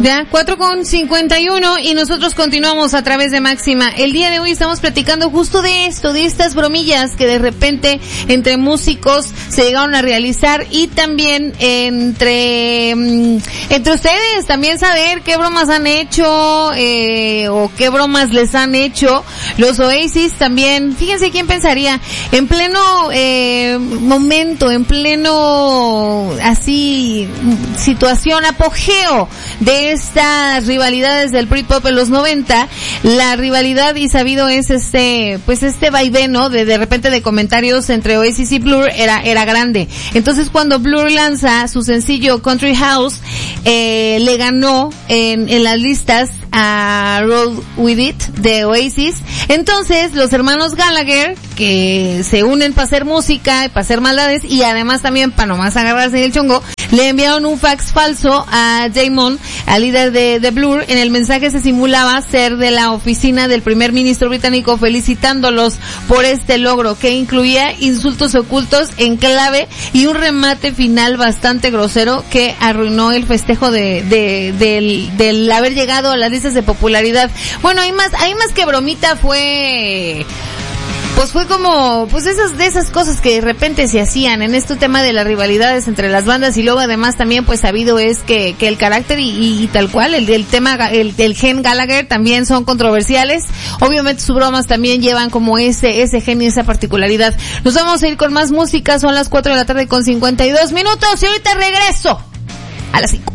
Ya, 4:51 y nosotros continuamos a través de Máxima. El día de hoy estamos platicando justo de esto, de estas bromillas que de repente entre músicos se llegaron a realizar y también entre ustedes también saber qué bromas han hecho o qué bromas les han hecho los Oasis también. Fíjense quién pensaría, en pleno momento, en pleno así situación, apogeo de estas rivalidades del Britpop en los 90, la rivalidad y sabido es este vaivén, ¿no? De repente de comentarios entre Oasis y Blur era grande. Entonces cuando Blur lanza su sencillo Country House, le ganó en las listas a Roll With It de Oasis. Entonces los hermanos Gallagher, que se unen para hacer música, para hacer maldades y además también para nomás agarrarse el chongo, le enviaron un fax falso a Damon, al líder de Blur. En el mensaje se simulaba ser de la oficina del primer ministro británico felicitándolos por este logro, que incluía insultos ocultos en clave y un remate final bastante grosero que arruinó el festejo del haber llegado a las listas de popularidad. Bueno, hay más que bromita, fue como, de esas cosas que de repente se hacían en este tema de las rivalidades entre las bandas y luego además también pues sabido es que el carácter y tal cual, el gen Gallagher también son controversiales. Obviamente sus bromas también llevan como ese gen y esa particularidad. Nos vamos a ir con más música, son las 4:52 y ahorita regreso a las 5.